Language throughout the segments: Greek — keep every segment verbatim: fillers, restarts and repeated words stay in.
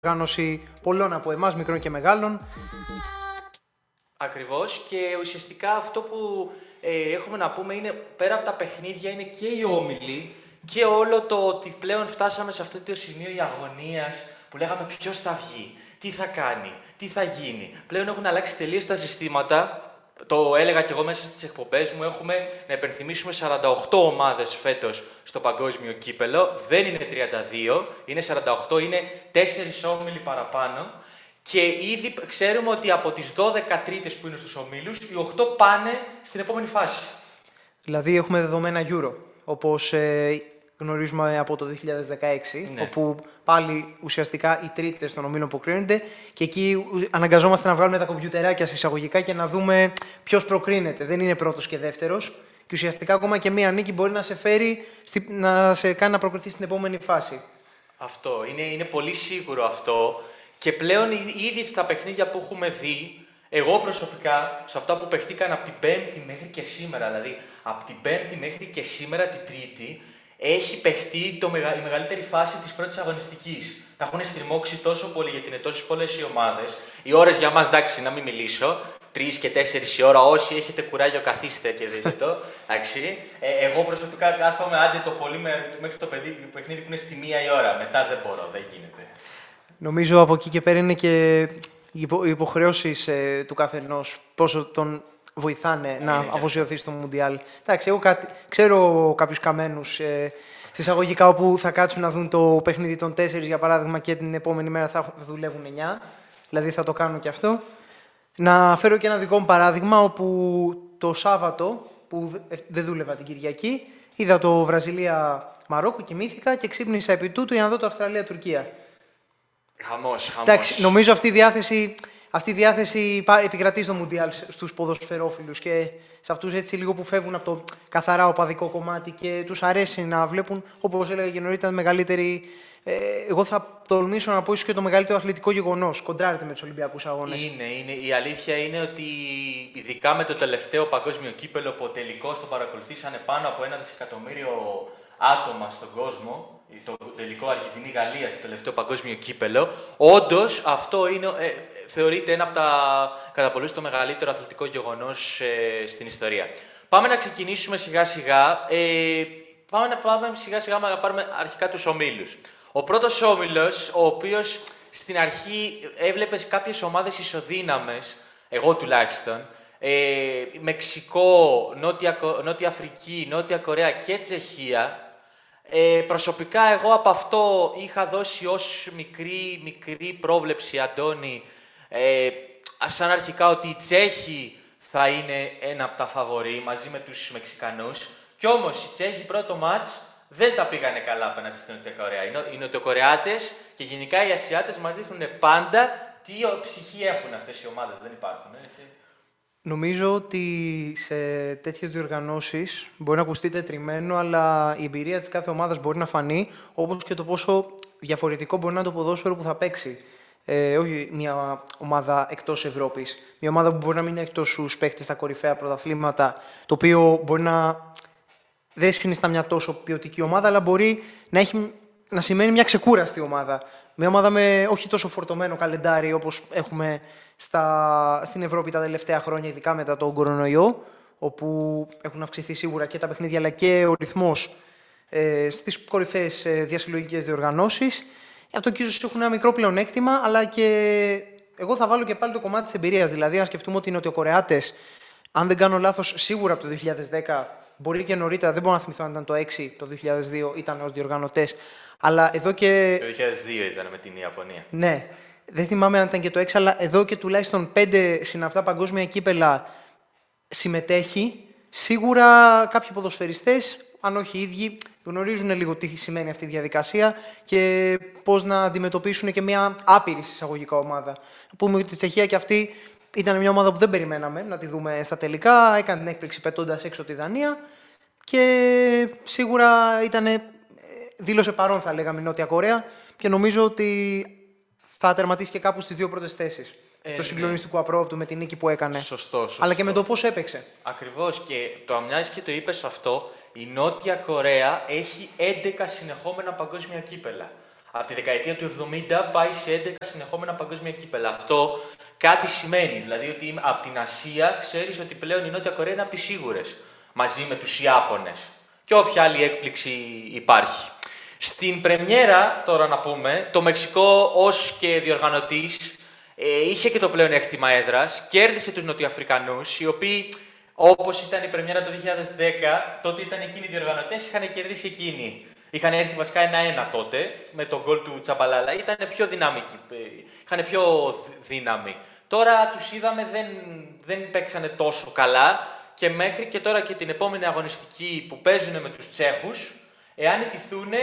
οργάνωση πολλών από εμάς, μικρών και μεγάλων. Ακριβώς, και ουσιαστικά αυτό που ε, έχουμε να πούμε είναι, πέρα από τα παιχνίδια, είναι και οι όμιλοι και όλο το ότι πλέον φτάσαμε σε αυτό το σημείο η αγωνίας που λέγαμε ποιος θα βγει, τι θα κάνει, τι θα γίνει. Πλέον έχουν αλλάξει τελείως τα συστήματα. Το έλεγα και εγώ μέσα στις εκπομπές μου, έχουμε να υπενθυμίσουμε σαράντα οκτώ ομάδες φέτος στο παγκόσμιο κύπελο, δεν είναι τριάντα δύο, είναι σαράντα οκτώ, είναι τέσσερις όμιλοι παραπάνω και ήδη ξέρουμε ότι από τις δώδεκα τρίτες που είναι στους ομίλους, οι οκτώ πάνε στην επόμενη φάση. Δηλαδή έχουμε δεδομένα Euro, όπως ε, γνωρίζουμε από το δύο χιλιάδες δεκαέξι, Ναι. όπου πάλι ουσιαστικά οι τρίτες των ομίλων προκρίνονται και εκεί αναγκαζόμαστε να βγάλουμε τα κομπιουτεράκια συσσαγωγικά και να δούμε ποιος προκρίνεται. Δεν είναι πρώτος και δεύτερος και ουσιαστικά ακόμα και μία νίκη μπορεί να σε φέρει, στη, να σε κάνει να προκριθεί στην επόμενη φάση. Αυτό, είναι, είναι πολύ σίγουρο αυτό και πλέον ή- ήδη στα παιχνίδια που έχουμε δει, εγώ προσωπικά, σε αυτά που παιχτήκαν από την Πέμπτη μέχρι και σήμερα, δηλαδή από την Πέμπτη μέχρι και σήμερα την Τρίτη, έχει παιχτεί το μεγα, η μεγαλύτερη φάση της πρώτης αγωνιστικής. Τα έχουν στριμώξει τόσο πολύ γιατί είναι τόσες πολλές οι ομάδες. Οι ώρες για μας, εντάξει, να μην μιλήσω. Τρεις και τέσσερις η ώρα, όσοι έχετε κουράγιο καθίστε και δείτε το. Εντάξει. Ε, εγώ προσωπικά κάθομαι άντε το πολύ με, μέχρι το παιδί, παιχνίδι που είναι στη μία η ώρα. Μετά δεν μπορώ, δεν γίνεται. Νομίζω από εκεί και πέρα είναι και οι υπο- οι υποχρεώσεις ε, του καθενός, πόσο τον βοηθάνε να είναι και αφοσιωθεί στο Μουντιάλ. Εντάξει, εγώ κάτι, ξέρω κάποιους καμένους ε, συσσαγωγικά όπου θα κάτσουν να δουν το παιχνίδι των τέσσερις για παράδειγμα και την επόμενη μέρα θα, θα δουλεύουν εννιά. Δηλαδή θα το κάνουν και αυτό. Να φέρω και ένα δικό μου παράδειγμα όπου το Σάββατο που δε- δεν δούλευα την Κυριακή είδα το Βραζιλία-Μαρόκο, κοιμήθηκα και ξύπνησα επί τούτου για να δω το Αυστραλία-Τουρκία. Χαμός, χαμός. Εντάξει, νομίζω αυτή η διάθεση, αυτή η διάθεση υπά- επικρατεί στο Μουντιάλ στους ποδοσφαιρόφιλους και σε αυτούς έτσι λίγο που φεύγουν από το καθαρά οπαδικό κομμάτι και τους αρέσει να βλέπουν, όπως έλεγα και νωρίτερα, μεγαλύτερη. Ε, εγώ θα τολμήσω να πω ίσως και το μεγαλύτερο αθλητικό γεγονός. Κοντράρεται με τους Ολυμπιακούς Αγώνες. Είναι, είναι. Η αλήθεια είναι ότι ειδικά με το τελευταίο παγκόσμιο κύπελο που ο τελικός το παρακολουθήσανε πάνω από ένα δισεκατομμύριο άτομα στον κόσμο, το τελικό Αργεντινή-Γαλλία στο τελευταίο παγκόσμιο κύπελο, όντως αυτό είναι, ε, θεωρείται ένα από τα κατά πολλούς το μεγαλύτερο αθλητικό γεγονός ε, στην ιστορία. Πάμε να ξεκινήσουμε σιγά σιγά. Ε, πάμε να πάμε σιγά σιγά να πάρουμε αρχικά τους ομίλους. Ο πρώτος όμιλος, ο οποίος στην αρχή έβλεπες κάποιες ομάδες ισοδύναμες, εγώ τουλάχιστον, ε, Μεξικό, Νότια, Κο- Νότια Αφρική, Νότια Κορέα και Τσεχία. Ε, προσωπικά εγώ από αυτό είχα δώσει ως μικρή, μικρή πρόβλεψη, Αντώνη, ε, σαν αρχικά ότι οι Τσέχοι θα είναι ένα από τα φαβορί μαζί με τους Μεξικανούς. Κι όμως οι Τσέχοι πρώτο μάτς δεν τα πήγανε καλά απέναντι στην Νότια Κορέα. Οι, Νο- οι Νοτιοκορεάτες και γενικά οι Ασιάτες μας δείχνουν πάντα τι ψυχή έχουν αυτές οι ομάδες. Δεν υπάρχουν, έτσι. Νομίζω ότι σε τέτοιες διοργανώσεις μπορεί να ακουστεί τετριμένο, αλλά η εμπειρία της κάθε ομάδας μπορεί να φανεί, όπως και το πόσο διαφορετικό μπορεί να είναι το ποδόσφαιρο που θα παίξει. Ε, όχι μια ομάδα εκτός Ευρώπης. Μια ομάδα που μπορεί να μην έχει τόσους παίχτες στα κορυφαία πρωταθλήματα, το οποίο μπορεί να δεν συνιστά μια τόσο ποιοτική ομάδα, αλλά μπορεί να, έχει, να σημαίνει μια ξεκούραστη ομάδα. Μια ομάδα με όχι τόσο φορτωμένο καλεντάρι όπως έχουμε στα, στην Ευρώπη τα τελευταία χρόνια, ειδικά μετά τον κορονοϊό, όπου έχουν αυξηθεί σίγουρα και τα παιχνίδια αλλά και ο ρυθμός ε, στις κορυφαίες ε, διασυλλογικές διοργανώσεις. Αυτό και ίσως έχουν ένα μικρό πλεονέκτημα, αλλά και εγώ θα βάλω και πάλι το κομμάτι της εμπειρίας. Δηλαδή, αν σκεφτούμε ότι οι Νοτιοκορεάτες, αν δεν κάνω λάθος, σίγουρα από το δύο χιλιάδες δέκα, μπορεί και νωρίτερα, δεν μπορώ να θυμηθώ αν ήταν το έξι, το δύο χιλιάδες δύο, ήταν ως διοργανωτές. Αλλά εδώ και. Το δύο χιλιάδες δύο ήταν με την Ιαπωνία. Ναι, δεν θυμάμαι αν ήταν και το έξι, αλλά εδώ και τουλάχιστον πέντε συναπτά παγκόσμια κύπελα συμμετέχει. Σίγουρα κάποιοι ποδοσφαιριστές, αν όχι οι ίδιοι, γνωρίζουν λίγο τι σημαίνει αυτή η διαδικασία και πώς να αντιμετωπίσουν και μια άπειρη εισαγωγικά ομάδα. Να πούμε ότι η Τσεχία και αυτή ήταν μια ομάδα που δεν περιμέναμε να τη δούμε στα τελικά. Έκανε την έκπληξη πετώντας έξω τη Δανία και σίγουρα ήταν, δήλωσε παρόν, θα λέγαμε, η Νότια Κορέα και νομίζω ότι θα τερματίσει και κάπου στις δύο πρώτες θέσεις. Ε, το ναι. συγκλονιστικό απρόοπτο με την νίκη που έκανε. Σωστό, σωστό. Αλλά και με το πώς έπαιξε. Ακριβώς, και το μοιάζει και το είπες αυτό, η Νότια Κορέα έχει έντεκα συνεχόμενα παγκόσμια κύπελα. Από τη δεκαετία του εβδομήντα πάει σε έντεκα συνεχόμενα παγκόσμια κύπελα. Αυτό κάτι σημαίνει. Δηλαδή ότι από την Ασία ξέρεις ότι πλέον η Νότια Κορέα είναι από τις σίγουρες. Μαζί με τους Ιάπωνες. Και όποια άλλη έκπληξη υπάρχει. Στην πρεμιέρα, τώρα να πούμε, το Μεξικό ως και διοργανωτής ε, είχε και το πλεονέκτημα έδρας, κέρδισε τους Νοτιοαφρικανούς, οι οποίοι, όπως ήταν η πρεμιέρα το δύο χιλιάδες δέκα, τότε ήταν εκείνοι οι διοργανωτές, είχαν κερδίσει εκείνοι. Είχαν έρθει βασικά ένα-ένα τότε, με τον γκολ του Τσαμπαλάλα, ήταν πιο δυναμικοί, είχαν πιο δύναμη. Τώρα τους είδαμε, δεν, δεν παίξανε τόσο καλά και μέχρι και τώρα και την επόμενη αγωνιστική που παίζουν με τους Τσέχους, εάν ιτηθούν, ε,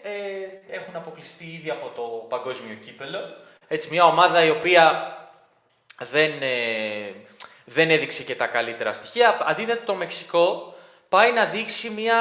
έχουν αποκλειστεί ήδη από το παγκόσμιο κύπελο. Έτσι, μια ομάδα η οποία δεν, ε, δεν έδειξε και τα καλύτερα στοιχεία. Αντίθετα, το Μεξικό πάει να δείξει μια...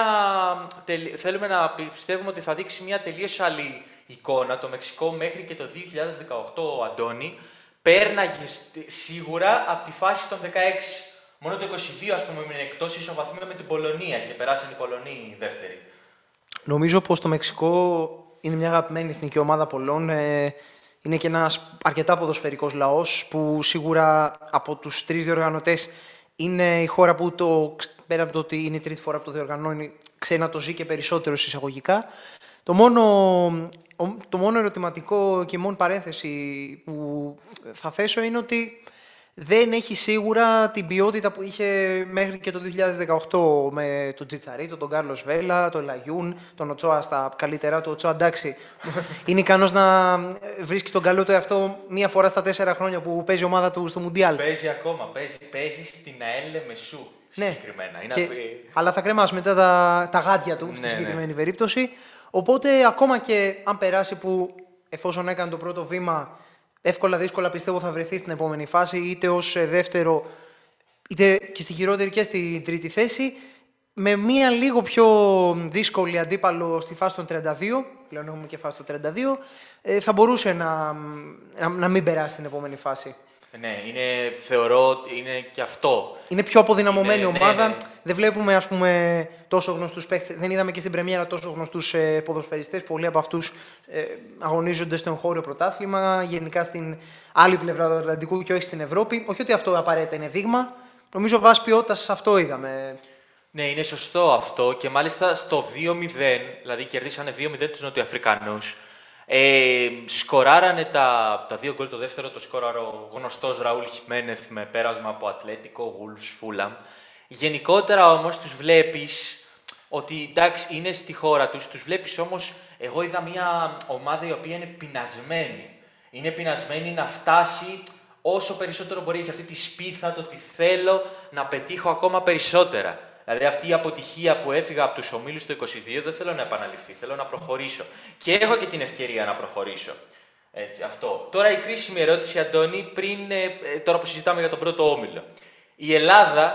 Θέλουμε να πιστεύουμε ότι θα δείξει μια τελείως άλλη εικόνα. Το Μεξικό μέχρι και το δύο χιλιάδες δεκαοκτώ, ο Αντώνη, πέρναγε σίγουρα από τη φάση των δεκαέξι. Μόνο το είκοσι δύο, ας πούμε, έμεινε εκτός ισοβαθμίου με την Πολωνία και περάσαν οι Πολωνοί δεύτεροι. Νομίζω πως το Μεξικό είναι μια αγαπημένη εθνική ομάδα πολλών. Ε, είναι και ένας αρκετά ποδοσφαιρικός λαός που σίγουρα από τους τρεις διοργανωτές είναι η χώρα που το, πέρα από το ότι είναι η τρίτη φορά που το διοργανώνει, ξέρει να το ζει και περισσότερο εισαγωγικά. Το μόνο, το μόνο ερωτηματικό και η μόνη παρένθεση που θα θέσω είναι ότι δεν έχει σίγουρα την ποιότητα που είχε μέχρι και το δύο χιλιάδες δεκαοκτώ με τον Τζιτσαρίτο, τον Κάρλος Βέλα, τον Λαγιούν, τον Οτσόα στα καλύτερά του. Ο Οτσόα, εντάξει, είναι ικανός να βρίσκει τον καλό του εαυτό μία φορά στα τέσσερα χρόνια που παίζει η ομάδα του στο Μουντιάλ. Παίζει ακόμα, παίζει, παίζει στην ΑΕΛ Μεσού συγκεκριμένα. Ναι. Είναι Και, αυ... αλλά θα κρέμασε μετά τα, τα γάτια του, ναι, στη συγκεκριμένη ναι. περίπτωση. Οπότε ακόμα και αν περάσει που εφόσον έκανε το πρώτο βήμα, εύκολα δύσκολα πιστεύω θα βρεθεί στην επόμενη φάση, είτε ως δεύτερο, είτε και στη χειρότερη και στη τρίτη θέση, με μία λίγο πιο δύσκολη αντίπαλο στη φάση των τριάντα δύο, πλέον έχουμε και φάση των τριάντα δύο, θα μπορούσε να, να, να μην περάσει στην επόμενη φάση. Ναι, είναι, θεωρώ είναι και αυτό. Είναι πιο αποδυναμωμένη είναι, ομάδα. Ναι, ναι. Δεν βλέπουμε, ας πούμε, τόσο γνωστούς παίχτες. Δεν είδαμε και στην πρεμιέρα τόσο γνωστούς ε, ποδοσφαιριστές. Πολλοί από αυτούς ε, αγωνίζονται στο εγχώριο πρωτάθλημα, γενικά στην άλλη πλευρά του Ατλαντικού και όχι στην Ευρώπη. Όχι ότι αυτό απαραίτητα είναι δείγμα. Νομίζω βάσει ποιότητας αυτό είδαμε. Ναι, είναι σωστό αυτό και μάλιστα στο δύο μηδέν, δηλαδή κερδίσανε δύο μηδέν τους Νοτιοαφρικανούς. Ε, σκοράρανε τα, τα δύο γκολ, το δεύτερο το σκόραρε ο γνωστός Ραούλ Χιμένεθ με πέρασμα από Ατλέτικο, Γουλφς, Φούλαμ. Γενικότερα όμως τους βλέπεις ότι εντάξει είναι στη χώρα τους, τους βλέπεις όμως, εγώ είδα μια ομάδα η οποία είναι πεινασμένη. Είναι πεινασμένη να φτάσει όσο περισσότερο μπορεί, έχει αυτή τη σπίθα, το ότι θέλω να πετύχω ακόμα περισσότερα. Δηλαδή αυτή η αποτυχία που έφυγα από τους ομίλους το είκοσι δύο δεν θέλω να επαναληφθεί, θέλω να προχωρήσω. Και έχω και την ευκαιρία να προχωρήσω. Έτσι, αυτό. Τώρα η κρίσιμη ερώτηση, Αντώνη, πριν, ε, τώρα που συζητάμε για τον πρώτο όμιλο. Η Ελλάδα,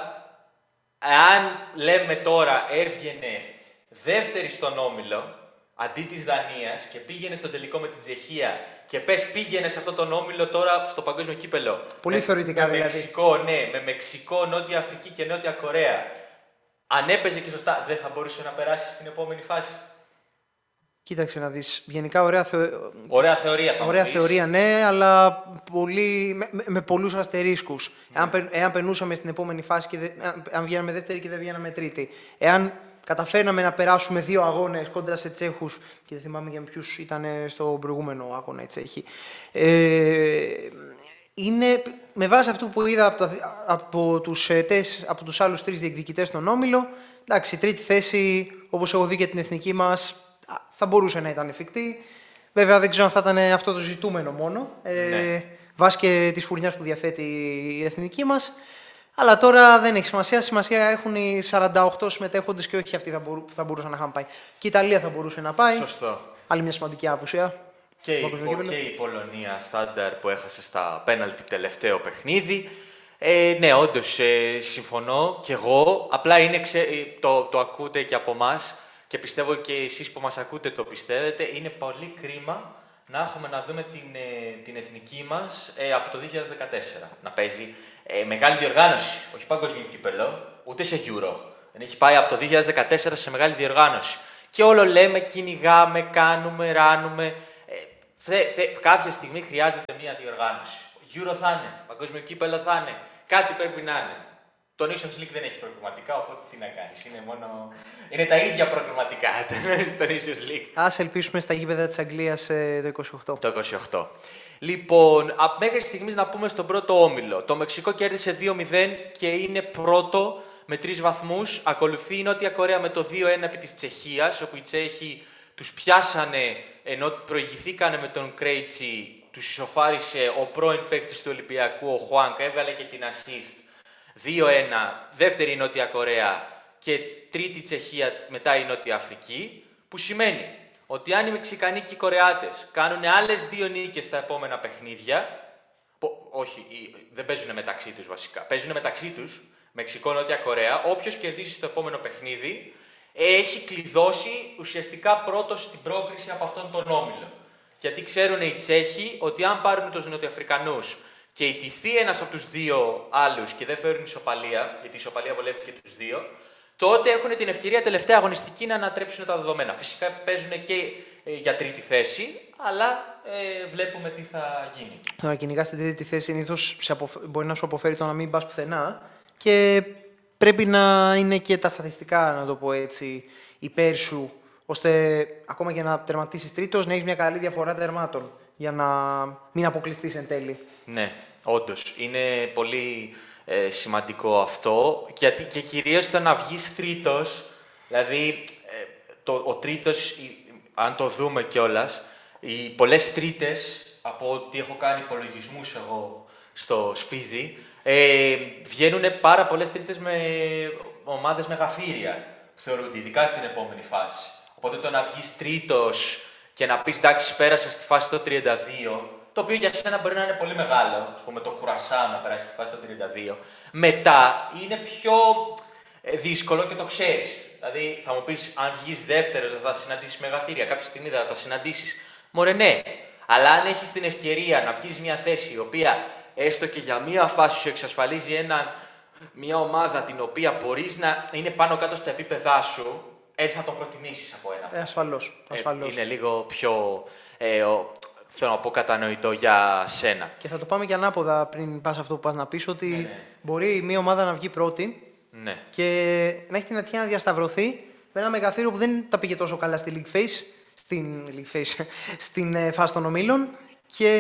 αν λέμε τώρα έβγαινε δεύτερη στον όμιλο, αντί της Δανίας και πήγαινε στο τελικό με την Τσεχία και πες πήγαινε σε αυτόν τον όμιλο τώρα στο παγκόσμιο κύπελο. Πολύ με, θεωρητικά με δηλαδή. Μεξικό, ναι, με Μεξικό, Νότια Αφρική και Νότια Κορέα. Αν έπαιζε και σωστά, δεν θα μπορούσε να περάσει στην επόμενη φάση. Κοίταξε να δεις. Γενικά ωραία, θεω... ωραία θεωρία θα ωραία μου πεις. θεωρία, ναι, αλλά πολύ... με, με, με πολλούς αστερίσκους. Mm. Εάν, εάν περνούσαμε στην επόμενη φάση και δε... αν βγαίναμε δεύτερη και δεν βγαίναμε τρίτη. Εάν καταφέρναμε να περάσουμε δύο αγώνες κόντρα σε Τσέχους, και δεν θυμάμαι για ποιους ήταν στο προηγούμενο αγώνα οι Τσέχοι. Ε, είναι, με βάση αυτό που είδα από, τα, από, τους, από τους άλλους τρεις διεκδικητές στον όμιλο, εντάξει, η τρίτη θέση, όπως έχω δει και την εθνική μας, θα μπορούσε να ήταν εφικτή. Βέβαια δεν ξέρω αν θα ήταν αυτό το ζητούμενο μόνο, ναι. ε, βάσει και της φουρνιάς που διαθέτει η εθνική μας. Αλλά τώρα δεν έχει σημασία. Σημασία έχουν οι σαράντα οκτώ συμμετέχοντες και όχι αυτοί που θα μπορούσαν να είχαν πάει. Και η Ιταλία θα μπορούσε να πάει. Σωστό. Άλλη μια σημαντική απουσία. Και η, και η Πολωνία στάνταρ που έχασε στα πέναλτι τελευταίο παιχνίδι. Ε, ναι, όντως ε, συμφωνώ κι εγώ. Απλά είναι, ξε, το, το ακούτε και από εμάς και πιστεύω και εσείς που μας ακούτε το πιστεύετε. Είναι πολύ κρίμα να έχουμε να δούμε την, ε, την εθνική μας ε, από το δύο χιλιάδες δεκατέσσερα να παίζει ε, μεγάλη διοργάνωση. Όχι παγκόσμιο κύπελο, ούτε σε Euro. Δεν έχει πάει από το δύο χιλιάδες δεκατέσσερα σε μεγάλη διοργάνωση. Και όλο λέμε, κυνηγάμε, κάνουμε, ράνουμε. Ε, θε, θε, κάποια στιγμή χρειάζεται μια διοργάνωση. Euro θα είναι, παγκόσμιο κύπελο θα είναι, κάτι πρέπει να είναι. Το Nations League δεν έχει προκριματικά, οπότε τι να κάνεις. Είναι, μόνο... είναι τα ίδια προκριματικά το Nations League. Ας ελπίσουμε στα γήπεδα της Αγγλίας ε, το είκοσι οκτώ. Το είκοσι οκτώ. Λοιπόν, μέχρι στιγμής να πούμε στον πρώτο όμιλο. Το Μεξικό κέρδισε δύο μηδέν και είναι πρώτο με τρεις βαθμούς. Ακολουθεί η Νότια Κορέα με το δύο ένα επί της Τσεχίας, όπου οι Τσέχοι τους πιάσανε ενώ προηγηθήκανε με τον Κρέιτσι, τους ισοφάρισε ο πρώην παίκτης του Ολυμπιακού, ο Χουάνκα, έβγαλε και την assist. δύο ένα, δεύτερη η Νότια Κορέα και τρίτη Τσεχία, μετά η Νότια Αφρική, που σημαίνει ότι αν οι Μεξικανοί και οι Κορεάτες κάνουν άλλες δύο νίκες στα επόμενα παιχνίδια, που, όχι, δεν παίζουν μεταξύ τους βασικά, παίζουν μεταξύ τους, Μεξικό-Νότια Κορέα, όποιος κερδίσει στο επόμενο παιχνίδι, έχει κλειδώσει ουσιαστικά πρώτος στην πρόκριση από αυτόν τον όμιλο. Γιατί ξέρουν οι Τσέχοι ότι αν πάρουν τους Νοτιοαφρικανούς και ιτηθεί ένας από τους δύο άλλους και δεν φέρουν ισοπαλία, γιατί η ισοπαλία βολεύει και τους δύο, τότε έχουν την ευκαιρία τελευταία αγωνιστική να ανατρέψουν τα δεδομένα. Φυσικά παίζουν και ε, για τρίτη θέση, αλλά ε, βλέπουμε τι θα γίνει. Τώρα κυνηγά στην τρίτη θέση συνήθως μπορεί να σου αποφέρει το να μην πας πουθενά και πρέπει να είναι και τα στατιστικά, να το πω έτσι, υπέρ σου, ώστε ακόμα και να τερματίσεις τρίτος, να έχεις μια καλή διαφορά τερμάτων, για να μην αποκλειστείς εν τέλει. Ναι, όντως. Είναι πολύ ε, σημαντικό αυτό, γιατί, και κυρίως το να βγεις τρίτος, δηλαδή ε, το, ο τρίτος, η, αν το δούμε κιόλας, οι πολλές τρίτες, από ό,τι έχω κάνει υπολογισμούς εγώ στο σπίτι, ε, βγαίνουν πάρα πολλές τρίτες με ομάδες με γαθήρια, θεωρούνται, ειδικά στην επόμενη φάση. Οπότε το να βγεις τρίτος και να πεις εντάξει, πέρασα στη φάση το τριάντα δύο, το οποίο για σένα μπορεί να είναι πολύ μεγάλο, ας πούμε το κουρασά να περάσει στη φάση το τριάντα δύο, μετά είναι πιο δύσκολο και το ξέρεις. Δηλαδή θα μου πεις, αν βγεις δεύτερος δεν θα συναντήσεις με γαθήρια, κάποια στιγμή δεν θα τα συναντήσεις. Μωρέ ναι, αλλά αν έχεις την ευκαιρία να βγεις μια θέση η οποία έστω και για μία φάση σου εξασφαλίζει έναν, μια ομάδα την οποία μπορείς να είναι πάνω κάτω στα επίπεδά σου, έτσι θα το προτιμήσεις από ένα. Ε, ασφαλώς. ασφαλώς. Ε, είναι λίγο πιο, ε, ο, θέλω να πω, κατανοητό για σένα. Και θα το πάμε και ανάποδα πριν πας αυτό που πας να πεις, ότι ναι, ναι. μπορεί μια ομάδα να βγει πρώτη ναι. και να έχει την ατυχία να διασταυρωθεί με ένα μεγαθύριο που δεν τα πήγε τόσο καλά στη League Phase, στην, League Phase, στην ε, φάση των ομίλων, και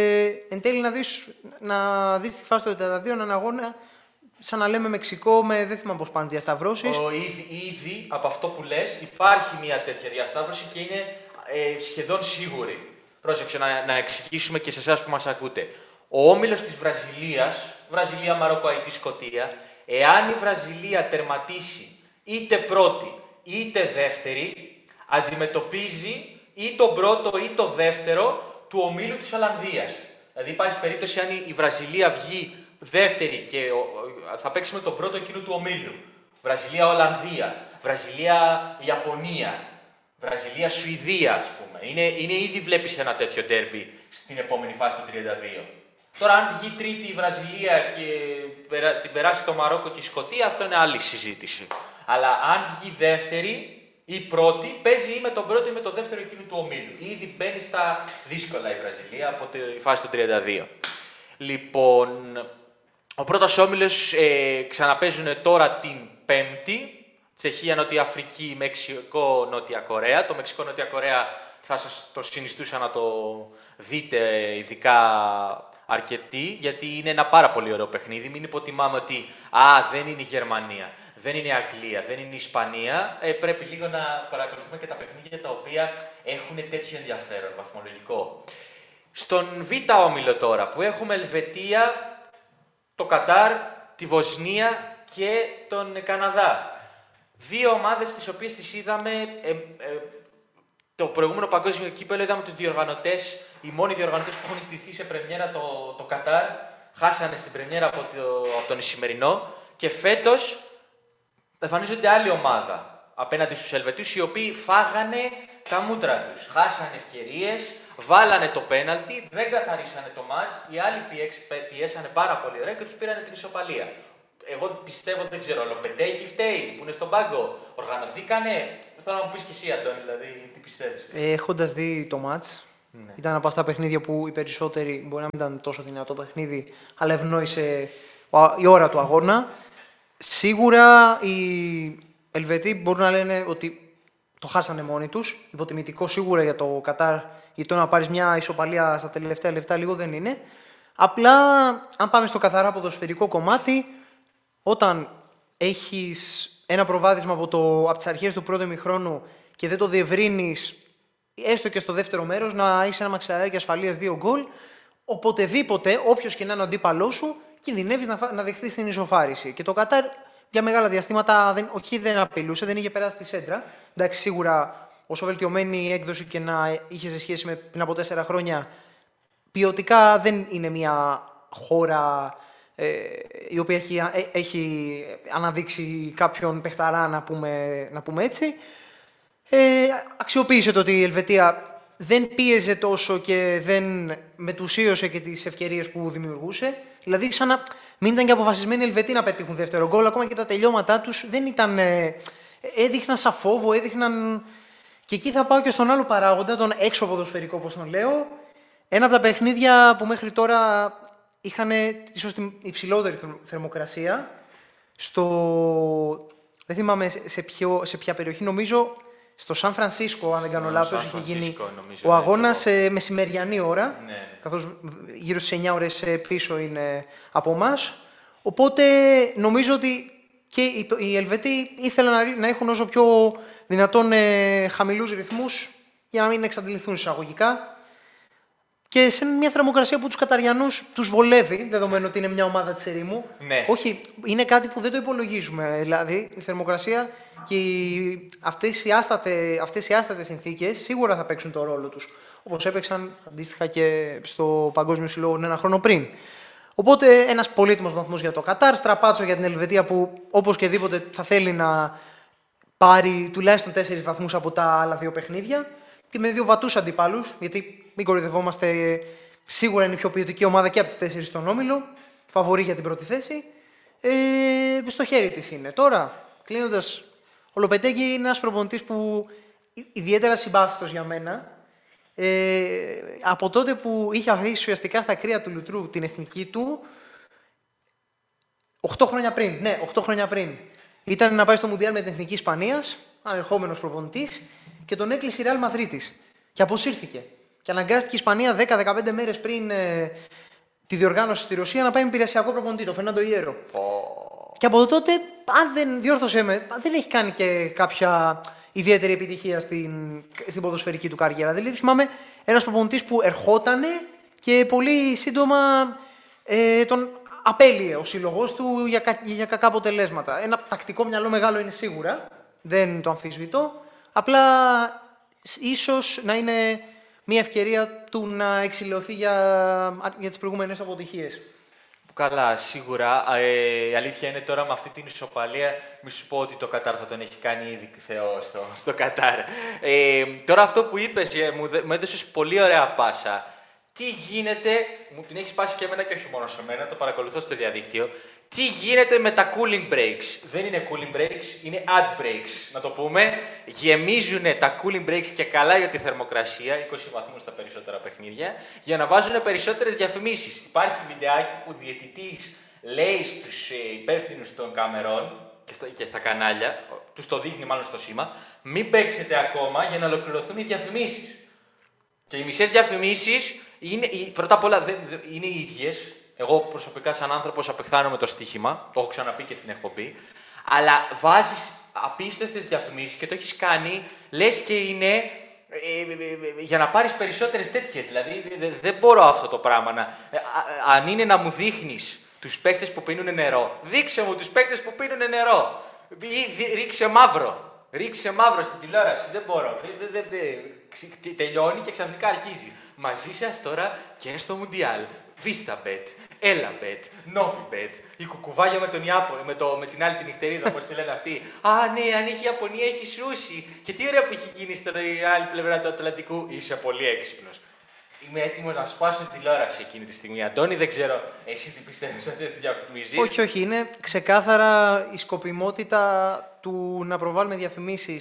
εν τέλει να δεις, να δεις τη φάση του τριάντα δύο έναν αγώνα, σαν να λέμε Μεξικό, με δεν θυμάμαι πώς πάνε διασταυρώσεις. Ο, ήδη, ήδη από αυτό που λες υπάρχει μια τέτοια διασταύρωση και είναι ε, σχεδόν σίγουρη. Πρόσεξε να, να εξηγήσουμε και σε εσάς που μας ακούτε. Ο όμιλος της Βραζιλίας, Βραζιλία, Μαρόκο, Αϊτή, Σκωτία, εάν η Βραζιλία τερματίσει είτε πρώτη είτε δεύτερη, αντιμετωπίζει ή τον πρώτο ή τον δεύτερο του ομίλου της Ολλανδίας. Δηλαδή υπάρχει περίπτωση αν η Βραζιλία βγει δεύτερη και θα παίξει με τον πρώτο εκείνο του ομίλου. Βραζιλία-Ολλανδία, Βραζιλία-Ιαπωνία, Βραζιλία-Σουηδία, ας πούμε. Είναι, είναι ήδη βλέπεις ένα τέτοιο ντέρμπι στην επόμενη φάση του τριάντα δύο. Τώρα, αν βγει τρίτη η Βραζιλία και την περάσει το Μαρόκο και η Σκωτία, αυτό είναι άλλη συζήτηση. Αλλά αν βγει δεύτερη ή πρώτη, παίζει ή με τον πρώτο ή με τον δεύτερο εκείνου του ομίλου. Ήδη μπαίνει στα δύσκολα η Βραζιλία από τη φάση του τριάντα δύο. Λοιπόν, ο πρώτος όμιλος ε, ξαναπαίζουν τώρα την Πέμπτη. Τσεχία, Νότια Αφρική, Μεξικό, Νότια Κορέα. Το Μεξικό, Νότια Κορέα θα σας το συνιστούσα να το δείτε ειδικά αρκετοί, γιατί είναι ένα πάρα πολύ ωραίο παιχνίδι. Μην υποτιμάμε ότι α, δεν είναι η Γερμανία, δεν είναι η Αγγλία, δεν είναι η Ισπανία. Ε, πρέπει λίγο να παρακολουθούμε και τα παιχνίδια τα οποία έχουν τέτοιο ενδιαφέρον βαθμολογικό. Στον Β' όμιλο τώρα, που έχουμε Ελβετία, το Κατάρ, τη Βοσνία και τον Καναδά. Δύο ομάδες τις οποίες τις είδαμε, ε, ε, το προηγούμενο παγκόσμιο κύπελλο είδαμε τους διοργανωτές, οι μόνοι διοργανωτές που έχουν ιτηθεί σε πρεμιέρα το, το Κατάρ, χάσανε στην πρεμιέρα από, το, από τον Ισημερινό, και φέτος εμφανίζονται άλλη ομάδα απέναντι στους Ελβετούς, οι οποίοι φάγανε τα μούτρα τους, χάσανε ευκαιρίες, βάλανε το πέναλτι, δεν καθαρίσανε το μάτς, οι άλλοι πιέσανε πάρα πολύ ωραία και τους πήρανε την ισοπαλία. Εγώ πιστεύω, δεν ξέρω, ο Λοπετέγι φταίει που είναι στον πάγκο, οργανωθήκανε. Θέλω να μου πεις και εσύ, Αντώνη, δηλαδή, τι πιστεύεις. Ε, έχοντας δει το μάτς, Ναι. Ήταν από αυτά τα παιχνίδια που οι περισσότεροι μπορεί να μην ήταν τόσο δυνατό παιχνίδι, αλλά ευνόησε η ώρα του αγώνα. Σίγουρα οι Ελβετοί μπορούν να λένε ότι το χάσανε μόνοι τους. Υποτιμητικό σίγουρα για το Κατάρ, γιατί το να πάρεις μια ισοπαλία στα τελευταία λεπτά λίγο δεν είναι. Απλά, αν πάμε στο καθαρά ποδοσφαιρικό κομμάτι, όταν έχεις ένα προβάδισμα από, το, από τις αρχές του πρώτου ημιχρόνου και δεν το διευρύνεις, έστω και στο δεύτερο μέρος, να έχεις ένα μαξιλαράκι ασφαλείας δύο γκολ, οποτεδήποτε, όποιος και να είναι ο αντίπαλός σου, κινδυνεύεις να, να δεχθείς την ισοφάριση. Και το Κατάρ για μεγάλα διαστήματα, δεν, όχι δεν απειλούσε, δεν είχε περάσει τη σέντρα. Εντάξει, σίγουρα όσο βελτιωμένη η έκδοση και να είχε σε σχέση με πριν από τέσσερα χρόνια, ποιοτικά δεν είναι μια χώρα ε, η οποία έχει, ε, έχει αναδείξει κάποιον παιχταρά, να πούμε, να πούμε έτσι. Ε, αξιοποίησε το ότι η Ελβετία δεν πίεζε τόσο και δεν μετουσίωσε και τις ευκαιρίες που δημιουργούσε. Δηλαδή, σαν να μην ήταν και αποφασισμένοι οι Ελβετοί να πετύχουν δεύτερο γκολ, ακόμα και τα τελειώματά τους δεν ήταν. Ε, έδειχναν σαν φόβο, έδειχναν. Και εκεί θα πάω και στον άλλο παράγοντα, τον έξω ποδοσφαιρικό, όπως τον λέω. Ένα από τα παιχνίδια που μέχρι τώρα είχαν ίσως την υψηλότερη θερμοκρασία. Στο. Δεν θυμάμαι σε, ποιο, σε ποια περιοχή, νομίζω. Στο Σαν Φρανσίσκο, αν δεν κάνω λάθος, είχε γίνει ο αγώνας σε μεσημεριανή ώρα, ναι. Καθώς γύρω στις εννιά ώρες πίσω είναι από εμάς. Οπότε νομίζω ότι και οι Ελβετοί ήθελαν να έχουν όσο πιο δυνατόν ε, χαμηλούς ρυθμούς για να μην εξαντληθούν εισαγωγικά. Και σε μια θερμοκρασία που τους Καταριανούς τους βολεύει, δεδομένου ότι είναι μια ομάδα της ερήμου. Ναι. Όχι, είναι κάτι που δεν το υπολογίζουμε. Δηλαδή, η θερμοκρασία και οι, αυτές, οι άστατε, αυτές οι άστατες συνθήκες σίγουρα θα παίξουν το ρόλο τους. Όπως έπαιξαν αντίστοιχα και στο Παγκόσμιο Συλλόγο ένα χρόνο πριν. Οπότε, ένας πολύτιμος βαθμός για το Κατάρ, στραπάτσο για την Ελβετία που όπως και δίποτε θα θέλει να πάρει τουλάχιστον τέσσερις βαθμούς από τα άλλα δύο παιχνίδια. Και με δύο βατούς αντιπάλους, γιατί μην κοροϊδευόμαστε, σίγουρα είναι η πιο ποιοτική ομάδα και από τις τέσσερις στον όμιλο, φαβορί για την πρώτη θέση. Ε, στο χέρι της είναι. Τώρα, κλείνοντας, ο Λοπετέγκη είναι ένας προπονητής που ιδιαίτερα συμπάθητος για μένα. Ε, από τότε που είχε αφήσει ουσιαστικά στα κρύα του Λουτρού την εθνική του, οκτώ χρόνια πριν, ναι, οκτώ χρόνια πριν, ήταν να πάει στο Μουντιάλ με την εθνική Ισπανίας, ανερχόμενος προπονητής, και τον έκλεισε η Ρεάλ Μαδρίτης. Και αποσύρθηκε. Και αναγκάστηκε η Ισπανία δέκα με δεκαπέντε μέρες πριν ε, τη διοργάνωση στη Ρωσία να πάει με υπηρεσιακό προπονητή, τον Φερνάντο Ιέρο. Oh. Και από τότε, αν δεν διόρθωσέ με, δεν έχει κάνει και κάποια ιδιαίτερη επιτυχία στην, στην ποδοσφαιρική του καριέρα. Δηλαδή, θυμάμαι ένας προπονητής που ερχότανε και πολύ σύντομα ε, τον απέλυε ο σύλλογος του για, κα, για κακά αποτελέσματα. Ένα τακτικό μυαλό μεγάλο είναι σίγουρα, δεν το αμφισβητώ. Απλά ίσως να είναι μια ευκαιρία του να εξηλαιωθεί για, για τις προηγούμενες αποτυχίες. Καλά, σίγουρα. Ε, η αλήθεια είναι τώρα με αυτή την ισοπαλία, μη σου πω ότι το Κατάρ θα τον έχει κάνει ήδη Θεό στο, στο Κατάρ. Ε, τώρα αυτό που είπες, μου, μου έδωσες πολύ ωραία πάσα. Τι γίνεται, μου την έχεις πάσει και εμένα και όχι μόνο σε μένα, το παρακολουθώ στο διαδίκτυο. Τι γίνεται με τα cooling breaks. Δεν είναι cooling breaks, είναι ad breaks, να το πούμε. Γεμίζουν τα cooling breaks και καλά για τη θερμοκρασία, είκοσι βαθμούς στα περισσότερα παιχνίδια, για να βάζουν περισσότερες διαφημίσεις. Υπάρχει βιντεάκι που ο διαιτητής λέει στους υπεύθυνους των καμερών και στα, και στα κανάλια, τους το δείχνει μάλλον στο σήμα, μην παίξετε ακόμα για να ολοκληρωθούν οι διαφημίσεις. Και οι μισές διαφημίσεις είναι, πρώτα απ' όλα είναι οι ίδιες. Εγώ προσωπικά, σαν άνθρωπος, απεχθάνομαι το στοίχημα. Το έχω ξαναπεί και στην εκπομπή. Αλλά βάζεις απίστευτες διαφημίσεις και το έχεις κάνει, λες και είναι ε, ε, ε, για να πάρεις περισσότερες τέτοιες. Δηλαδή, δεν δε μπορώ αυτό το πράγμα. Να, ε, α, αν είναι να μου δείχνεις τους παίκτες που πίνουν νερό, δείξε μου τους παίκτες που πίνουν νερό. Ή, ρίξε μαύρο. Ρίξε μαύρο στην τηλεόραση. Δεν μπορώ. Δε, δε, δε, δε, τελειώνει και ξαφνικά αρχίζει. Μαζί σας τώρα και στο Μουντιάλ. VistaBet, EllaBet, NofiBet, η κουκουβάγια με, τον Ιάπω, με, το, με την άλλη την νυχτερίδα, όπως τη λένε αυτοί. Α, ναι, αν έχει Ιαπωνία, έχει σούσι. Και τι ωραία που έχει γίνει στην άλλη πλευρά του Ατλαντικού. Είσαι πολύ έξυπνος. Είμαι έτοιμος να σπάσω την τηλεόραση εκείνη τη στιγμή. Αντώνη, δεν ξέρω, εσύ τι πιστεύεις αυτές τις διαφημίσεις. Όχι, όχι. Είναι ξεκάθαρα η σκοπιμότητα του να προβάλλουμε διαφημίσεις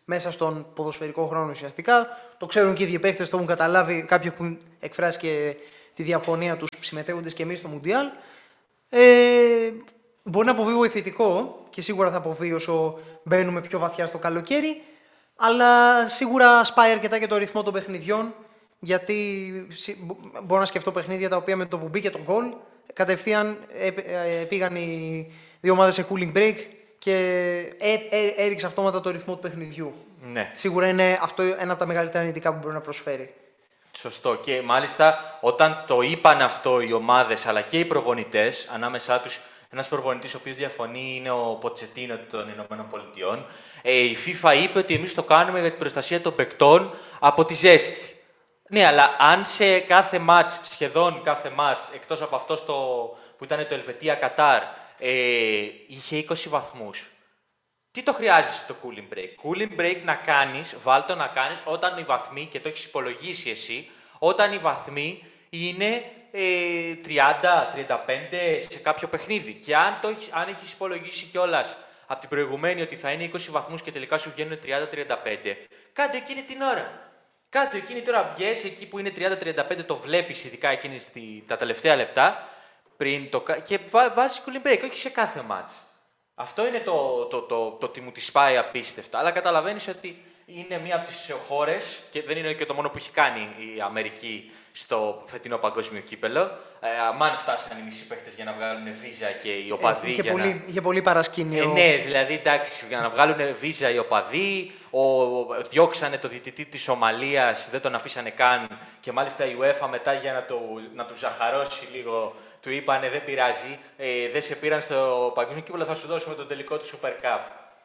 μέσα στον ποδοσφαιρικό χρόνο ουσιαστικά. Το ξέρουν και οι ίδιοι παίκτες, το έχουν καταλάβει. Κάποιοι έχουν εκφράσει και τη διαφωνία τους συμμετέχοντες και εμείς στο Μουντιάλ. Ε, μπορεί να αποβεί βοηθητικό και σίγουρα θα αποβεί όσο μπαίνουμε πιο βαθιά στο καλοκαίρι. Αλλά σίγουρα σπάει αρκετά και το ρυθμό των παιχνιδιών. Γιατί μπορώ να σκεφτώ παιχνίδια τα οποία με το που μπήκε το γκολ κατευθείαν πήγαν οι δύο ομάδες σε cooling break και έ, έ, έριξε αυτόματα το ρυθμό του παιχνιδιού. Ναι. Σίγουρα είναι αυτό ένα από τα μεγαλύτερα αρνητικά που μπορεί να προσφέρει. Σωστό. Και μάλιστα όταν το είπαν αυτό οι ομάδες αλλά και οι προπονητές, ανάμεσά τους ένας προπονητής ο οποίος διαφωνεί είναι ο Ποτσετίνο των Ηνωμένων Πολιτειών, ε, η FIFA είπε ότι εμείς το κάνουμε για την προστασία των παικτών από τη ζέστη. Ναι, αλλά αν σε κάθε μάτς, σχεδόν κάθε μάτς, εκτός από αυτό στο, που ήταν το Ελβετία-Κατάρ, ε, είχε είκοσι βαθμούς, τι το χρειάζεσαι το cooling break. Cooling break να κάνεις, βάλ' το να κάνεις όταν οι βαθμοί, και το έχεις υπολογίσει εσύ, όταν οι βαθμοί είναι ε, τριάντα τριάντα πέντε σε κάποιο παιχνίδι. Και αν, το έχεις, αν έχεις υπολογίσει κιόλας από την προηγουμένη ότι θα είναι είκοσι βαθμούς και τελικά σου βγαίνουν τριάντα τριάντα πέντε, κάντε εκείνη την ώρα. Κάτω εκείνη τώρα βγες, εκεί που είναι τριάντα τριάντα πέντε, το βλέπεις ειδικά εκείνη στη, τα τελευταία λεπτά πριν το, και βά, βάζεις cooling break, όχι σε κάθε μάτς. Αυτό είναι το, το, το, το ότι μου τη σπάει απίστευτα. Αλλά καταλαβαίνεις ότι είναι μία από τις χώρες, και δεν είναι και το μόνο που έχει κάνει η Αμερική στο φετινό παγκόσμιο κύπελο. Ε, αμάν φτάσαν οι μισοί παίχτες για να βγάλουν βίζα και οι οπαδοί. Ε, είχε, για πολύ, να... είχε πολύ παρασκήνιο. Ε, ναι, δηλαδή εντάξει, για να βγάλουν βίζα οι οπαδοί, ο, διώξανε το διαιτητή της Σομαλίας, δεν τον αφήσανε καν και μάλιστα η UEFA μετά για να, το, να του ζαχαρώσει λίγο, του είπανε δεν πειράζει, ε, δεν σε πήραν στο παγκόσμιο κύπελο, θα σου δώσουμε τον τελικό του Super Cup.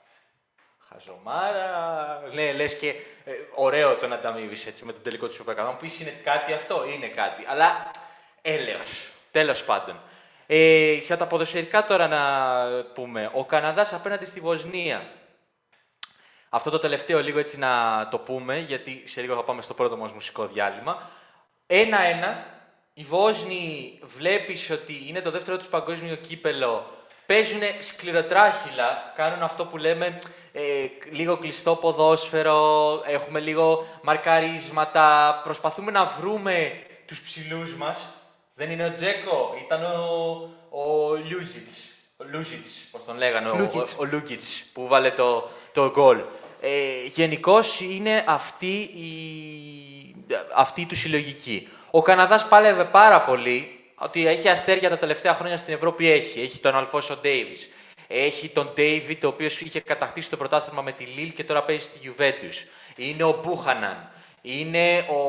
Χαζομάρα, ναι, λες και ε, ωραίο το να τα αμείβεις έτσι με τον τελικό του Super Cup. Αν πεις είναι κάτι αυτό, είναι κάτι, αλλά έλεος, τέλος πάντων. Ε, για τα ποδοσφαιρικά τώρα να πούμε, ο Καναδάς απέναντι στη Βοσνία. Αυτό το τελευταίο λίγο έτσι να το πούμε, γιατί σε λίγο θα πάμε στο πρώτο μας μουσικό διάλειμμα. Ένα-ένα, οι Βόσνοι βλέπεις ότι είναι το δεύτερο τους παγκόσμιο κύπελο, παίζουν σκληροτράχυλα, κάνουν αυτό που λέμε ε, λίγο κλειστό ποδόσφαιρο, έχουμε λίγο μαρκαρίσματα, προσπαθούμε να βρούμε τους ψηλούς μας. Δεν είναι ο Τζέκο, ήταν ο, ο Λούζιτς, ο Λούζιτς, πώς τον λέγανε, ο, ο, ο Λούκιτς που βάλε το, το γκολ. Ε, γενικώς είναι αυτή η, αυτή του συλλογική. Ο Καναδάς πάλευε πάρα πολύ, ότι έχει αστέρια τα τελευταία χρόνια στην Ευρώπη έχει. Έχει τον Αλφόσο Ντέιβις, έχει τον Ντέιβιτ, ο οποίος είχε κατακτήσει το πρωτάθλημα με τη Λίλ και τώρα παίζει στη Γιουβέντους. Είναι ο Μπούχαναν, είναι ο,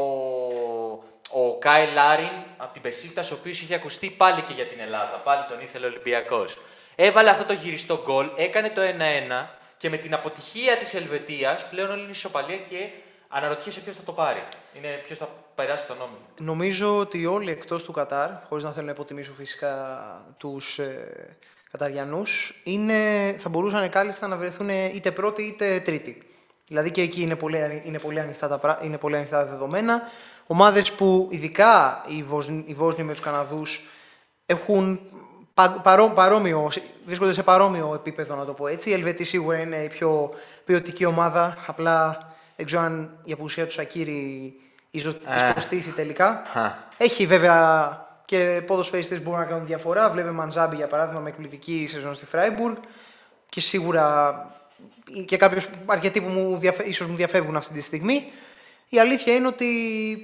ο Κάι Λάριν από την Πεσίκτας, ο οποίος είχε ακουστεί πάλι και για την Ελλάδα, πάλι τον ήθελε ο Ολυμπιακός. Έβαλε αυτό το γυριστό γκολ, έκανε το ένα-ένα και με την αποτυχία της Ελβετίας πλέον όλη είναι ισοπαλία και αναρωτιέσαι ποιος θα το πάρει. Είναι ποιος θα περάσει τον όμιλο. Νομίζω ότι όλοι εκτός του Κατάρ, χωρίς να θέλω να υποτιμήσω φυσικά τους ε, Καταριανούς, είναι, θα μπορούσαν κάλλιστα να βρεθούν είτε πρώτοι είτε τρίτοι. Δηλαδή και εκεί είναι πολύ, είναι πολύ, ανοιχτά, τα, είναι πολύ ανοιχτά τα δεδομένα. Ομάδες που ειδικά οι Βόσνοι, οι Βόσνοι με τους Καναδούς έχουν παρό, παρόμοιο, βρίσκονται σε παρόμοιο επίπεδο, να το πω έτσι. Η Ελβετοί σίγουρα είναι η πιο ποιοτική ομάδα, απλά δεν ξέρω αν η απουσία του Σακίρι ίσως της κοστίσει τελικά. Έχει βέβαια και ποδοσφαιριστές που μπορούν να κάνουν διαφορά. Βλέπε Μαντζάμπι για παράδειγμα με εκπληκτική σεζόν στη Φράιμπουργκ και σίγουρα και κάποιους αρκετοί που μου διαφε... ίσως μου διαφεύγουν αυτή τη στιγμή. Η αλήθεια είναι ότι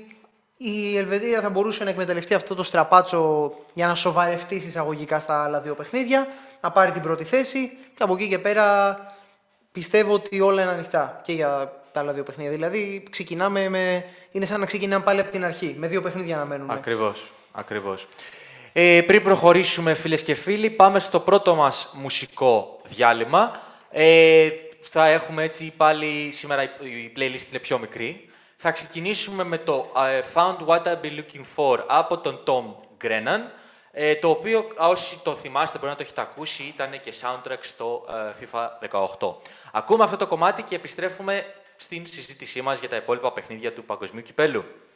η Ελβετία θα μπορούσε να εκμεταλλευτεί αυτό το στραπάτσο για να σοβαρευτεί εισαγωγικά στα άλλα δύο παιχνίδια, να πάρει την πρώτη θέση και από εκεί και πέρα πιστεύω ότι όλα είναι ανοιχτά και για τα άλλα δύο παιχνίδια. Δηλαδή ξεκινάμε με... είναι σαν να ξεκινάμε πάλι από την αρχή, με δύο παιχνίδια να μένουμε. Ακριβώς, ακριβώς. Ε, πριν προχωρήσουμε φίλες και φίλοι, πάμε στο πρώτο μας μουσικό διάλειμμα. Ε, θα έχουμε έτσι πάλι, σήμερα η playlist είναι πιο μικρή. Θα ξεκινήσουμε με το uh, Found What I've Been Looking For από τον Tom Grennan, ε, το οποίο όσοι το θυμάστε μπορεί να το έχετε ακούσει, ήταν και soundtrack στο uh, FIFA δεκαοκτώ. Ακούμε αυτό το κομμάτι και επιστρέφουμε στην συζήτησή μας για τα υπόλοιπα παιχνίδια του Παγκοσμίου Κυπέλλου.